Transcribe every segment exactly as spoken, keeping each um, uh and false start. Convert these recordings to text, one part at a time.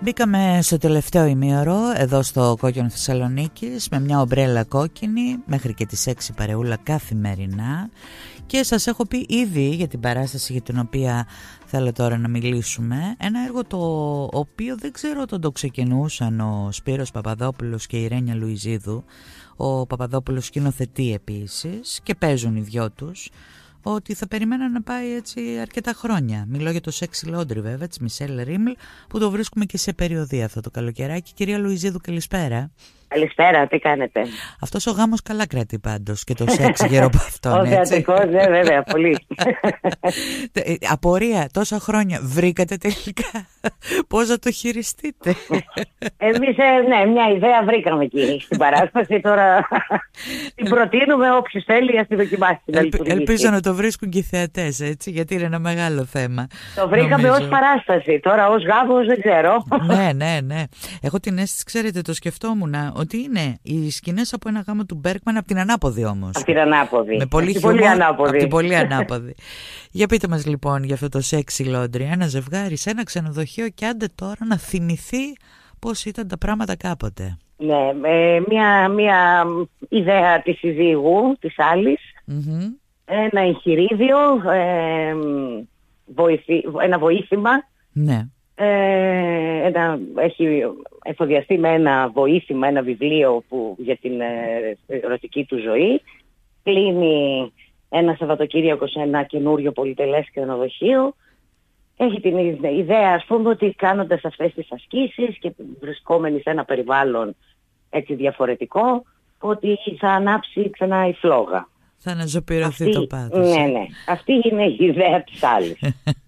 Μπήκαμε στο τελευταίο ημίωρο εδώ στο Κόκκινο Θεσσαλονίκης με μια ομπρέλα κόκκινη μέχρι και τις έξι παρεούλα καθημερινά και σας έχω πει ήδη για την παράσταση για την οποία θέλω τώρα να μιλήσουμε, ένα έργο το οποίο δεν ξέρω όταν το ξεκινούσαν ο Σπύρος Παπαδόπουλος και η Ρένια Λουιζίδου, ο Παπαδόπουλος σκηνοθετεί επίσης και παίζουν οι δυο τους, ότι θα περιμένα να πάει έτσι αρκετά χρόνια. Μιλώ για το Sexy Laundry βέβαια, της Μισελ Ρίμλ, που το βρίσκουμε και σε περιοδία αυτό το καλοκαιράκι. Κυρία Λουιζίδου, καλησπέρα. Καλησπέρα, τι κάνετε? Αυτός ο γάμος καλά κρατεί πάντως και το σεξ γύρω από αυτόν, έτσι. Ο θεατικός, ναι, βέβαια, πολύ. Απορία, τόσα χρόνια βρήκατε τελικά πώς θα το χειριστείτε? Εμείς, ναι, μια ιδέα βρήκαμε εκεί στην παράσταση, τώρα την προτείνουμε, όποιος θέλει να τη δοκιμάσει. Ελπ, ελπίζω να το βρίσκουν και οι θεατές, έτσι, γιατί είναι ένα μεγάλο θέμα. Το βρήκαμε νομίζω. Ως παράσταση, τώρα ως γάμος δεν ξέρω. Ναι, ναι, ναι. Έχω την αίσθηση, ξέρετε, το σκεφτόμουν, ότι είναι οι σκηνές από ένα γάμο του Μπέρκμαν, από την ανάποδη όμως. Από την ανάποδη. Με πολύ χιούμορ, πολύ ανάποδη. Από την πολύ ανάποδη. Για πείτε μας λοιπόν για αυτό το Sexy Laundry, ένα ζευγάρι σε ένα ξενοδοχείο και άντε τώρα να θυμηθεί πώς ήταν τα πράγματα κάποτε. Ναι, ε, μια, μια ιδέα της συζύγου, της άλλης, mm-hmm. ένα εγχειρίδιο, ε, βοηθή, ένα βοήθημα. Ναι. Ε, ένα, έχει εφοδιαστεί με ένα βοήθημα, ένα βιβλίο που, για την ε, ερωτική του ζωή. Κλείνει ένα Σαββατοκύριακο σε ένα καινούριο πολυτελές ξενοδοχείο. Έχει την ιδέα, ας πούμε, ότι κάνοντας αυτές τις ασκήσεις και βρισκόμενοι σε ένα περιβάλλον έτσι διαφορετικό, ότι θα ανάψει ξανά η φλόγα. Θα αναζωπηρωθεί το πάθος. Ναι, ναι. Αυτή είναι η ιδέα της άλλης.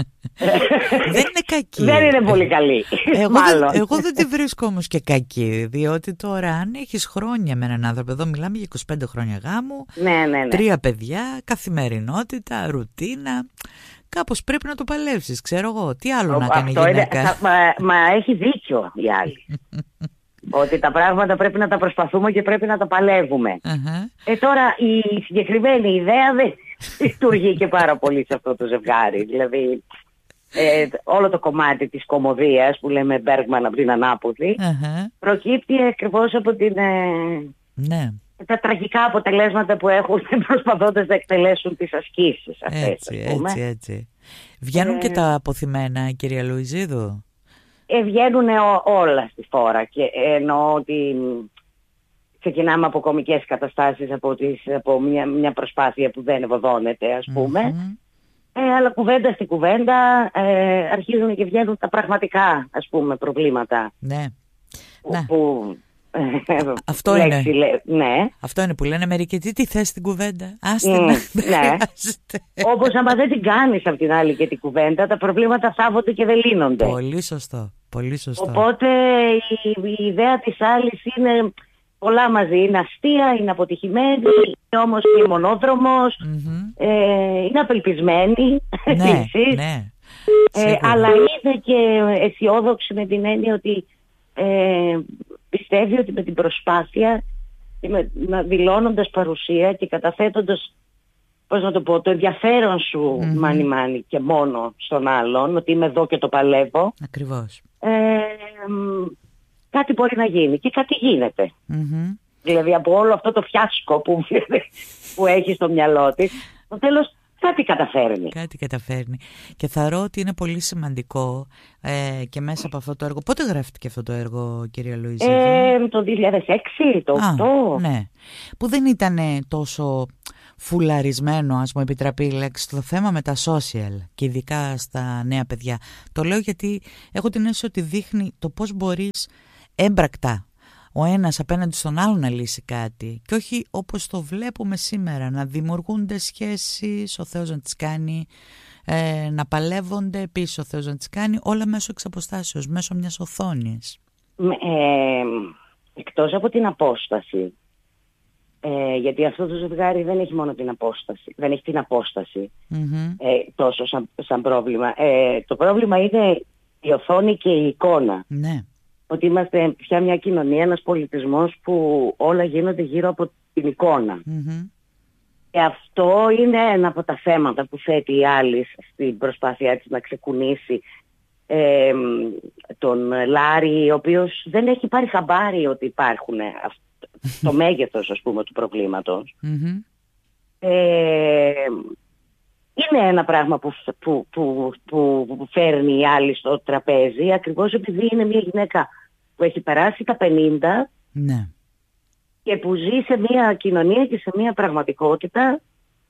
Δεν είναι κακή. Δεν είναι πολύ καλή. Εγώ, δεν, εγώ δεν τη βρίσκω όμως και κακή. Διότι τώρα αν έχεις χρόνια με έναν άνθρωπο, εδώ μιλάμε για είκοσι πέντε χρόνια γάμου, ναι, ναι, ναι. τρία παιδιά, καθημερινότητα, ρουτίνα, κάπως πρέπει να το παλεύσεις. Ξέρω εγώ, τι άλλο Ο, να κάνει η γυναίκα. Είναι, μα, μα έχει δίκιο η άλλη. Ότι τα πράγματα πρέπει να τα προσπαθούμε και πρέπει να τα παλεύουμε. Uh-huh. Ε, τώρα η συγκεκριμένη ιδέα δεν λειτουργεί και πάρα πολύ σε αυτό το ζευγάρι. Δηλαδή ε, όλο το κομμάτι της κωμωδίας που λέμε Μπέργκμαν από την ανάποδη uh-huh. προκύπτει ακριβώς από την, ε, ναι. τα τραγικά αποτελέσματα που έχουν προσπαθώντας να εκτελέσουν τις ασκήσεις αυτές. Έτσι, έτσι, έτσι. Βγαίνουν ε, και τα αποθυμένα, κυρία Λουιζίδου? Ε, βγαίνουν όλα στη φόρα και εννοώ ότι ξεκινάμε από κωμικές καταστάσεις, από, τις, από μια, μια προσπάθεια που δεν ευωδώνεται, ας πούμε. Mm-hmm. Ε, αλλά κουβέντα στη κουβέντα ε, αρχίζουν και βγαίνουν τα πραγματικά, ας πούμε, προβλήματα. Ναι. Που, ναι. Που, Αυτό λέξη, είναι. Λέ, ναι. Αυτό είναι που λένε μερικοί. Τι, τι θες στην κουβέντα? Άστε mm, να ναι. Όπως άμα δεν την κάνεις απ' την άλλη και την κουβέντα, τα προβλήματα θάβονται και δεν λύνονται. Πολύ σωστό. Πολύ σωστό. Οπότε η, η ιδέα της άλλης είναι πολλά μαζί. Είναι αστεία, είναι αποτυχημένη, είναι όμως και μονόδρομος, mm-hmm. ε, είναι απελπισμένη. Ναι, ναι. Ε, αλλά είναι και αισιόδοξη με την έννοια ότι ε, πιστεύει ότι με την προσπάθεια, με, με, δηλώνοντας παρουσία και καταθέτοντας, πώς να το πω, το ενδιαφέρον σου mm-hmm. μάνι μάνι και μόνο στον άλλον, ότι είμαι εδώ και το παλεύω. Ακριβώς. Ε, κάτι μπορεί να γίνει και κάτι γίνεται. Mm-hmm. Δηλαδή από όλο αυτό το φιάσκο που, που έχει στο μυαλό της, στο τέλος κάτι καταφέρνει. Κάτι καταφέρνει. Και θεωρώ ότι είναι πολύ σημαντικό ε, και μέσα από αυτό το έργο. Πότε γράφτηκε αυτό το έργο, κυρία Λουιζίδου? Ε, το δύο χιλιάδες έξι, το οκτώ. Ναι. Που δεν ήταν τόσο φουλαρισμένο, ας μου επιτραπεί η λέξη, το θέμα με τα social και ειδικά στα νέα παιδιά. Το λέω γιατί έχω την αίσθηση ότι δείχνει το πώς μπορείς έμπρακτα ο ένας απέναντι στον άλλον να λύσει κάτι και όχι όπως το βλέπουμε σήμερα, να δημιουργούνται σχέσεις, ο Θεός να τις κάνει, ε, να παλεύονται επίσης ο Θεός να τις κάνει, όλα μέσω εξαποστάσεως, μέσω μιας οθόνης. Ε, εκτός από την απόσταση, ε, γιατί αυτό το ζευγάρι δεν έχει μόνο την απόσταση, δεν έχει την απόσταση mm-hmm. ε, τόσο σαν, σαν πρόβλημα. Ε, το πρόβλημα είναι η οθόνη και η εικόνα. Ναι. Ότι είμαστε πια μια κοινωνία, ένας πολιτισμός που όλα γίνονται γύρω από την εικόνα. Mm-hmm. Και αυτό είναι ένα από τα θέματα που θέτει η Άλις στην προσπάθειά της να ξεκουνήσει ε, τον Λάρη, ο οποίος δεν έχει πάρει χαμπάρι ότι υπάρχουν το μέγεθος, ας πούμε, του προβλήματος. Mm-hmm. Ε, είναι ένα πράγμα που, που, που, που φέρνει η άλλη στο τραπέζι, ακριβώς επειδή είναι μια γυναίκα που έχει περάσει τα πενήντα, ναι, και που ζει σε μια κοινωνία και σε μια πραγματικότητα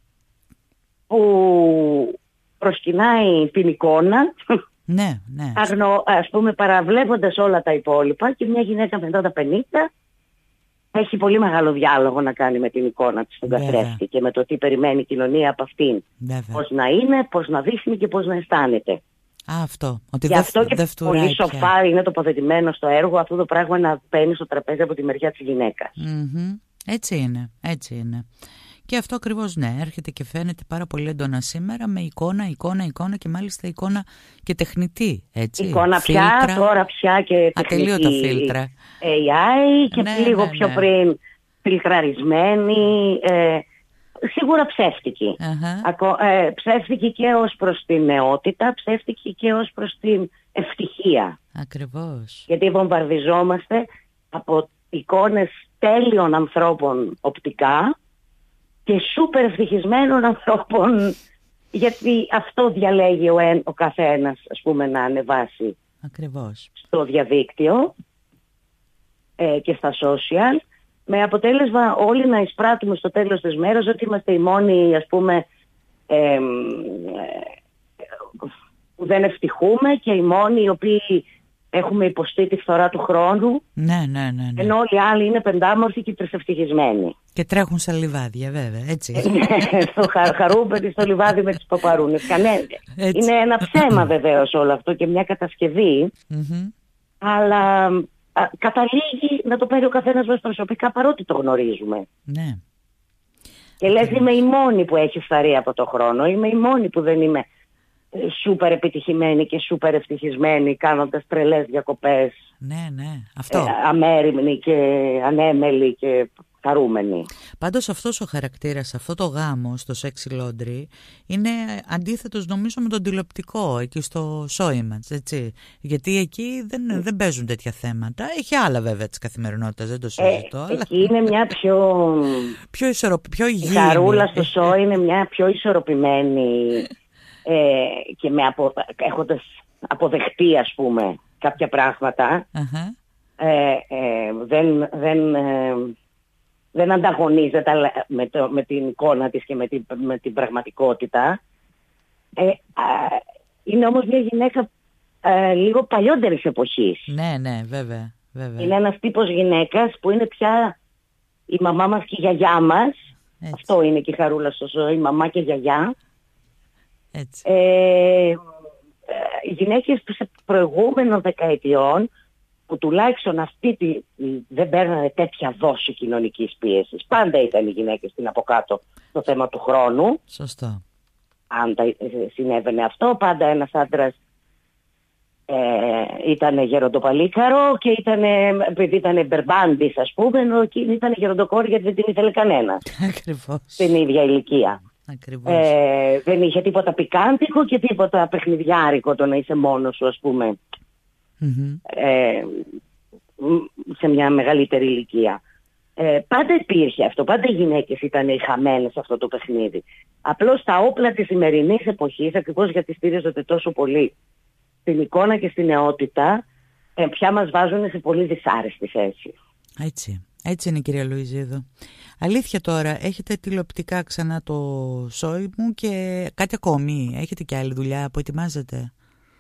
που προσκυνάει την εικόνα, ναι, ναι. Αγνω, ας πούμε, παραβλέποντας όλα τα υπόλοιπα, και μια γυναίκα μετά τα πενήντα έχει πολύ μεγάλο διάλογο να κάνει με την εικόνα της στον καθρέφτη και με το τι περιμένει η κοινωνία από αυτήν. Βέβαια. Πώς να είναι, πώς να δείχνει και πώς να αισθάνεται. Α, αυτό. Ότι Γι' αυτό και πολύ σοφά είναι τοποθετημένο στο έργο αυτό το πράγμα να παίρνει στο τραπέζι από τη μεριά της γυναίκας. Mm-hmm. Έτσι είναι, έτσι είναι. Και αυτό ακριβώς, ναι, έρχεται και φαίνεται πάρα πολύ έντονα σήμερα με εικόνα, εικόνα, εικόνα και μάλιστα εικόνα και τεχνητή, έτσι. Εικόνα πια, φίλτρα. Τώρα πια και τεχνητή. Ατελείωτα φίλτρα. έι άι και ναι, λίγο ναι, πιο ναι. πριν φιλτραρισμένη, ε, σίγουρα ψεύτικη. Uh-huh. Ακο, ε, ψεύτικη και ως προς την νεότητα, ψεύτικη και ως προς την ευτυχία. Ακριβώς. Γιατί βομβαρδιζόμαστε από εικόνες τέλειων ανθρώπων οπτικά και σούπερ ευτυχισμένων ανθρώπων, γιατί αυτό διαλέγει ο, εν, ο καθένας, ας πούμε, να ανεβάσει. Ακριβώς. Στο διαδίκτυο ε, και στα social, με αποτέλεσμα όλοι να εισπράττουμε στο τέλος της μέρας ότι είμαστε οι μόνοι, ας πούμε, ε, ε, που δεν ευτυχούμε και οι μόνοι οι οποίοι έχουμε υποστεί τη φθορά του χρόνου. Ναι, ναι, ναι, ναι. Ενώ όλοι οι άλλοι είναι πεντάμορφοι και τρισευτυχισμένοι. Και τρέχουν στα λιβάδια, βέβαια, έτσι. Στο χα, χαρούπερι, στο λιβάδι με τις παπαρούνες. Κανένα. Είναι ένα ψέμα βεβαίως όλο αυτό και μια κατασκευή. Mm-hmm. Αλλά α, καταλήγει να το παίρνει ο καθένας μας προσωπικά, παρότι το γνωρίζουμε. Ναι. Και λες, είμαι η μόνη που έχει φθαρεί από το χρόνο. Είμαι η μόνη που δεν είμαι σούπερ επιτυχημένη και σούπερ ευτυχισμένη κάνοντας τρελές διακοπές. Ναι, ναι, αυτό. Ε, αμέριμνη και ανέμελη και χαρούμενη. Πάντως αυτός ο χαρακτήρας, αυτό το γάμο στο Sexy Laundry είναι αντίθετος νομίζω με τον τηλεοπτικό εκεί στο Showmatch, έτσι. Γιατί εκεί δεν, mm. δεν παίζουν τέτοια θέματα. Έχει άλλα βέβαια της καθημερινότητας, δεν το συζητώ. Ε, αλλά... Εκεί είναι μια πιο... πιο, ισορροπη... πιο υγιεινή. Η Χαρούλα στο show είναι μια πιο ισορροπημένη... Ε, και με απο, έχοντας αποδεχτεί, ας πούμε, κάποια πράγματα, uh-huh. ε, ε, δεν, δεν, ε, δεν ανταγωνίζεται με, το, με την εικόνα της και με την, με την πραγματικότητα. Ε, α, είναι όμως μια γυναίκα ε, λίγο παλιότερης εποχής. Ναι, ναι, βέβαια, βέβαια. Είναι ένας τύπος γυναίκας που είναι πια η μαμά μας και η γιαγιά μας. Έτσι. Αυτό είναι και η Χαρούλα στο ζωή, η μαμά και η γιαγιά. Έτσι. Ε, οι γυναίκες προηγούμενων δεκαετιών που τουλάχιστον αυτή τη, δεν παίρνανε τέτοια δόση κοινωνικής πίεσης. Πάντα ήταν οι γυναίκες στην από κάτω στο θέμα του χρόνου. Σωστό. Αν τα, συνέβαινε αυτό, πάντα ένας άντρας ε, ήταν γεροντοπαλίκαρο και ήταν, επειδή ήταν μπερμπάντης, ας πούμε, ενώ εκείνη ήταν γεροντοκόρη γιατί δεν την ήθελε κανένα. Ακριβώς. Στην ίδια ηλικία. Ε, δεν είχε τίποτα πικάντικο και τίποτα παιχνιδιάρικο το να είσαι μόνος σου, ας πούμε, mm-hmm. ε, σε μια μεγαλύτερη ηλικία. Ε, πάντα υπήρχε αυτό, πάντα οι γυναίκες ήταν οι χαμένες σε αυτό το παιχνίδι. Απλώς τα όπλα της σημερινής εποχής, ακριβώς γιατί στήριζονται τόσο πολύ στην εικόνα και στην νεότητα, ε, πια μας βάζουν σε πολύ δυσάρεστη θέση. Έτσι. Έτσι είναι, κυρία Λουιζίδου. Αλήθεια τώρα, έχετε τηλεοπτικά ξανά το σόι μου και κάτι ακόμη. Έχετε και άλλη δουλειά που ετοιμάζετε?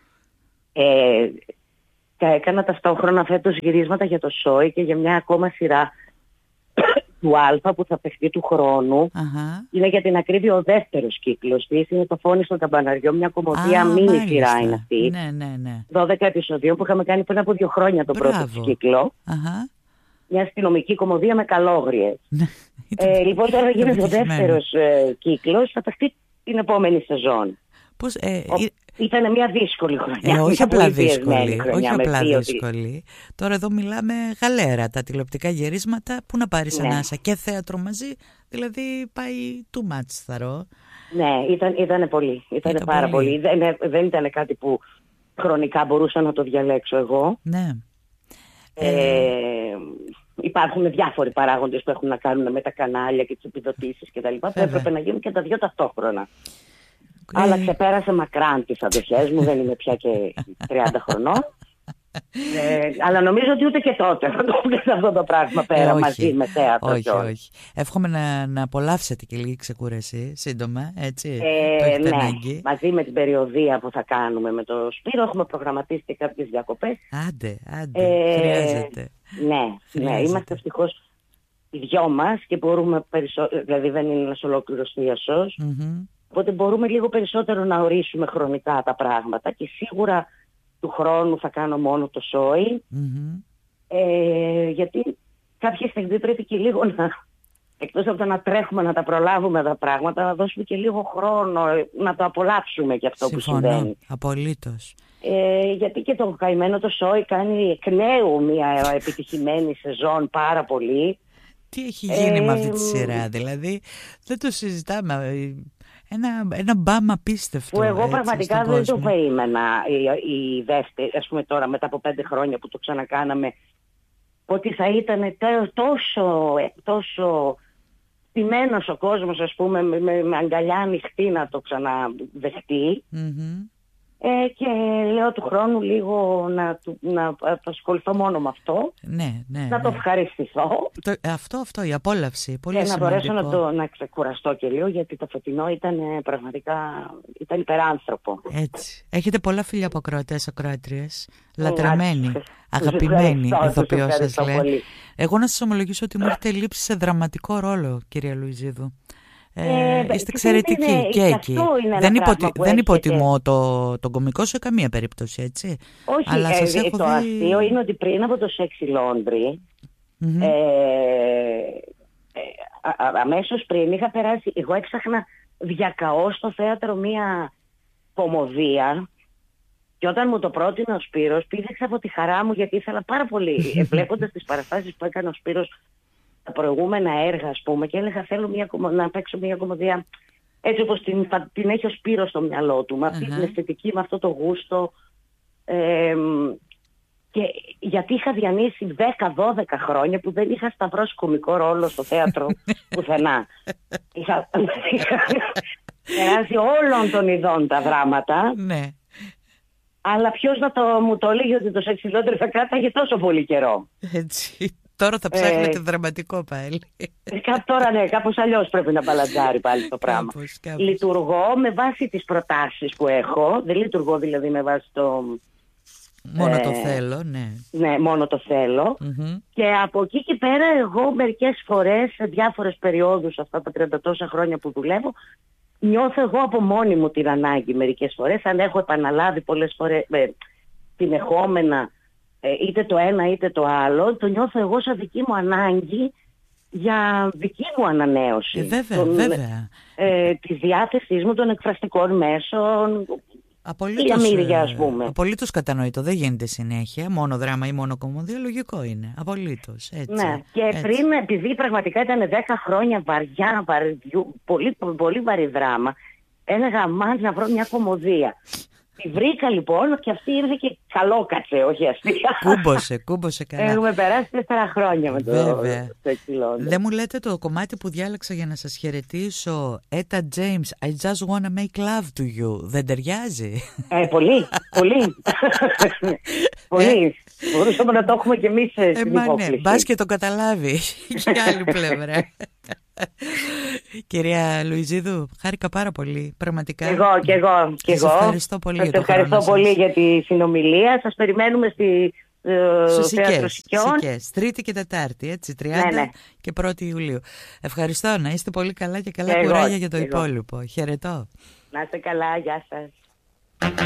Ε, έκανα ταυτόχρονα φέτος γυρίσματα για το σόι και για μια ακόμα σειρά του Α που θα παιχτεί του χρόνου. Uh-huh. Είναι για την ακρίβεια ο δεύτερος κύκλος της. Είναι το Φόνι στο Καμπαναριό, μια κομμωδία ah, μίνι σειρά είναι αυτή. Ναι, ναι, ναι. δώδεκα επεισοδίων που είχαμε κάνει πριν από δύο χρόνια τον Μπράβο. πρώτο κύκλο. Uh-huh. Μια αστυνομική κομμωδία με καλόγριες. ε, λοιπόν, τώρα γίνεται ο δεύτερος ε, κύκλος, θα παιχτεί την επόμενη σεζόν. Πώς, ε, ο, ε, ήταν μια δύσκολη χρονιά. Ε, όχι απλά δύσκολη, όχι απλά δύσκολη. Τώρα εδώ μιλάμε γαλέρα, τα τηλεοπτικά γυρίσματα, πού να πάρεις ναι. ανάσα και θέατρο μαζί, δηλαδή πάει too much θαρώ. Ναι, ήταν, ήταν πολύ, ήταν, ήταν πάρα πολύ. πολύ. Δεν, δεν ήταν κάτι που χρονικά μπορούσα να το διαλέξω εγώ. Ναι. Ε, υπάρχουν διάφοροι παράγοντες που έχουν να κάνουν με τα κανάλια και τις επιδοτήσεις και τα λοιπά, που έπρεπε να γίνουν και τα δυο ταυτόχρονα. Ε... Αλλά ξεπέρασε μακράν τις αντοχές μου, δεν είμαι πια και τριάντα χρονών. Ε, αλλά νομίζω ότι ούτε και τότε θα το βγάλει αυτό το πράγμα πέρα, ε, μαζί με θέατρο. Όχι, όχι. Εύχομαι να, να απολαύσετε και λίγη ξεκούραση σύντομα, έτσι. Ε, ναι, ανάγκη. Μαζί με την περιοδεία που θα κάνουμε με το Σπύρο έχουμε προγραμματίσει και κάποιες διακοπές. Άντε, άντε, ε, χρειάζεται. Ναι, χρειάζεται. Ναι, είμαστε ευτυχώς οι δυο μας και μπορούμε περισσότερο, δηλαδή δεν είναι ένας ολόκληρος θείασος, mm-hmm. οπότε μπορούμε λίγο περισσότερο να ορίσουμε χρονικά τα πράγματα και σίγουρα του χρόνου θα κάνω μόνο το σόι, mm-hmm. ε, γιατί κάποια στιγμή πρέπει και λίγο να, εκτός από το να τρέχουμε να τα προλάβουμε τα πράγματα, να δώσουμε και λίγο χρόνο να το απολαύσουμε και αυτό. Συμφωνώ, που συμβαίνει. Απολύτως. Ε, γιατί και το καημένο το σόι κάνει εκ νέου μια επιτυχημένη σεζόν πάρα πολύ. Τι έχει γίνει ε, με αυτή τη σειρά, δηλαδή δεν το συζητάμε. Ένα, ένα μπαμ απίστευτο. Που εγώ έτσι, πραγματικά δεν το περίμενα η, η δεύτερη, ας πούμε τώρα μετά από πέντε χρόνια που το ξανακάναμε, ότι θα ήταν τόσο, τόσο στημένος ο κόσμος, ας πούμε, με, με, με αγκαλιά ανοιχτή να το ξαναδεχτεί. Mm-hmm. Ε, και λέω του χρόνου λίγο να, να ασχοληθώ μόνο με αυτό, ναι, ναι, να το ναι. ευχαριστηθώ. Το, αυτό, αυτό, η απόλαυση, πολύ και σημαντικό. Να μπορέσω να, το, να ξεκουραστώ και λίγο, γιατί το φετινό ήταν πραγματικά ήταν υπεράνθρωπο. Έτσι. Έχετε πολλά φίλια από ακροατές, ακροάτριες, λατρεμένοι, αγαπημένοι ηθοποιός σας λέει. Εγώ να σας ομολογήσω ότι μου έχετε λείψει σε δραματικό ρόλο, κυρία Λουιζίδου. Ε, ε, είστε εξαιρετικοί είναι, και εκεί. Δεν, υποτι... δεν υποτιμώ το, τον κωμικό σε καμία περίπτωση, έτσι. Όχι, αλλά σας ε, έχω το δει... αστείο είναι ότι πριν από το Sexy Laundry, mm-hmm. ε, ε, α, α, αμέσως πριν είχα περάσει, εγώ έψαχνα διακαώ στο θέατρο μία κωμωδία και όταν μου το πρότεινε ο Σπύρος, πήδεξα από τη χαρά μου γιατί ήθελα πάρα πολύ, βλέποντας τις παραστάσεις που έκανε ο Σπύρος τα προηγούμενα έργα, ας πούμε, και έλεγα θέλω μια, να παίξω μια κωμωδία έτσι όπως την, την έχει ο Σπύρος στο μυαλό του, με αυτή uh-huh. την αισθητική, με αυτό το γούστο. Ε, και γιατί είχα διανύσει δέκα δώδεκα χρόνια που δεν είχα σταυρώσει κωμικό ρόλο στο θέατρο πουθενά. είχα, είχα περάσει όλων των ειδών τα δράματα. Ναι. Αλλά ποιος να το, μου το έλεγε ότι το Sexy Laundry θα κράταγε τόσο πολύ καιρό. Έτσι. Τώρα θα ψάχνετε ε, δραματικό πάλι. Τώρα ναι, κάπως αλλιώς πρέπει να μπαλαντζάρει πάλι το πράγμα. Κάπως, κάπως. Λειτουργώ με βάση τις προτάσεις που έχω. Δεν λειτουργώ δηλαδή με βάση το... Μόνο ε, το θέλω, ναι. Ναι, μόνο το θέλω. Mm-hmm. Και από εκεί και πέρα εγώ μερικές φορές, σε διάφορες περιόδους αυτά τα τριάντα τόσα χρόνια που δουλεύω, νιώθω εγώ από μόνη μου την ανάγκη μερικές φορές. Αν έχω επαναλάβει πολλές φορές ε, συνεχόμενα είτε το ένα είτε το άλλο, το νιώθω εγώ σαν δική μου ανάγκη για δική μου ανανέωση. Ε, βέβαια, τον, βέβαια. Ε, τη διάθεσής μου των εκφραστικών μέσων, απολύτως, μύρια, ας πούμε. Απολύτως κατανοητό, δεν γίνεται συνέχεια, μόνο δράμα ή μόνο κωμωδία, λογικό είναι, απολύτως, έτσι. Ναι, και έτσι. Πριν, επειδή πραγματικά ήταν δέκα χρόνια βαριά, βαριού, πολύ, πολύ βαρύ δράμα, έλεγα αμάν να βρω μια κωμωδία. Τη βρήκα λοιπόν και αυτή ήρθε και καλό κάτσε, όχι αστεία. Κούμποσε, κούμποσε καλά. Έχουμε περάσει τέσσερα χρόνια με το Sexy Laundry. Δεν μου λέτε το κομμάτι που διάλεξα για να σας χαιρετήσω, Etta James, I just wanna make love to you. Δεν ταιριάζει? Ε, πολύ, πολύ. Πολύ. Μπορούσαμε να το έχουμε κι εμείς στην ε, υπόκληση. Ναι, μπας και το καταλάβει και άλλη πλευρά. Κυρία Λουιζίδου, χάρηκα πάρα πολύ, πραγματικά. Εγώ και εγώ. Και εγώ. Σας ευχαριστώ πολύ, σας για, το ευχαριστώ πολύ για τη συνομιλία. Σας περιμένουμε στη Θέατρο Σικές, Τρίτη και Τετάρτη, έτσι, τριάντα ναι, ναι. και πρώτη Ιουλίου. Ευχαριστώ, να είστε πολύ καλά και καλά και κουράγια εγώ, για το υπόλοιπο. Χαιρετώ. Να είστε καλά, γεια σας.